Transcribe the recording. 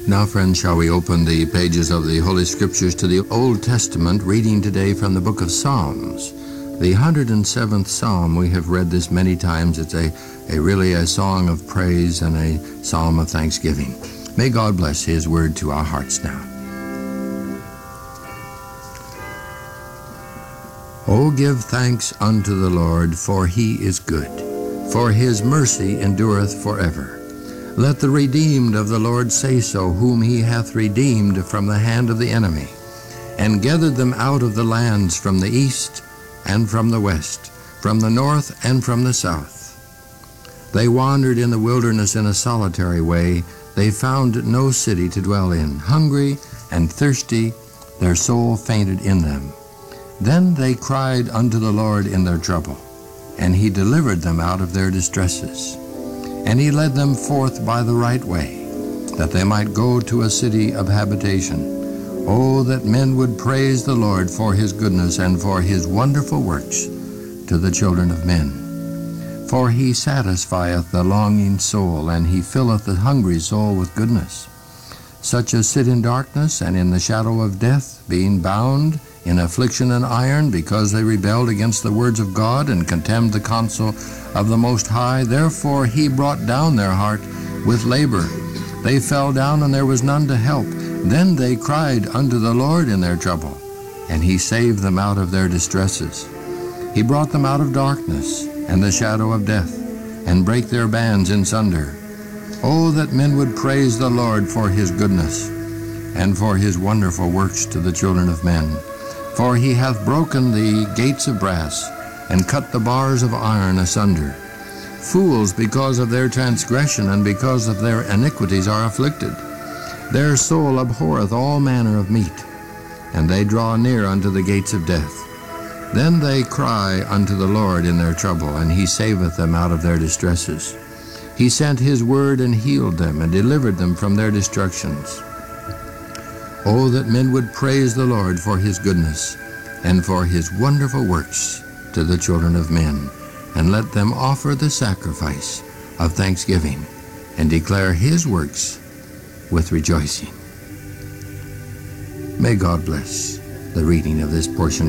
Now, friends, shall we open the pages of the Holy Scriptures to the Old Testament, reading today from the book of Psalms. The 107th Psalm, we have read this many times. It's really a song of praise and a psalm of thanksgiving. May God bless His word to our hearts now. O give thanks unto the Lord, for He is good, for His mercy endureth forever. Let the redeemed of the Lord say so, whom He hath redeemed from the hand of the enemy, and gathered them out of the lands from the east and from the west, from the north and from the south. They wandered in the wilderness in a solitary way. They found no city to dwell in. Hungry and thirsty, their soul fainted in them. Then they cried unto the Lord in their trouble, and He delivered them out of their distresses. And He led them forth by the right way, that they might go to a city of habitation. Oh, that men would praise the Lord for His goodness and for His wonderful works to the children of men. For He satisfieth the longing soul, and He filleth the hungry soul with goodness. Such as sit in darkness and in the shadow of death, being bound in affliction and iron, because they rebelled against the words of God and contemned the counsel of the Most High. Therefore He brought down their heart with labor. They fell down, and there was none to help. Then they cried unto the Lord in their trouble, and He saved them out of their distresses. He brought them out of darkness and the shadow of death, and brake their bands in sunder. Oh, that men would praise the Lord for His goodness, and for His wonderful works to the children of men. For He hath broken the gates of brass, and cut the bars of iron asunder. Fools, because of their transgression and because of their iniquities, are afflicted. Their soul abhorreth all manner of meat, and they draw near unto the gates of death. Then they cry unto the Lord in their trouble, and He saveth them out of their distresses. He sent His word and healed them, and delivered them from their destructions. Oh, that men would praise the Lord for His goodness, and for His wonderful works to the children of men, and let them offer the sacrifice of thanksgiving, and declare His works with rejoicing. May God bless the reading of this portion